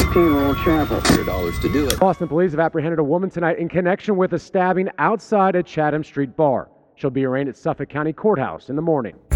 16 Old Chapel. $100 to do it. Boston police have apprehended a woman tonight in connection with a stabbing outside a Chatham Street bar. She'll be arraigned at Suffolk County Courthouse in the morning.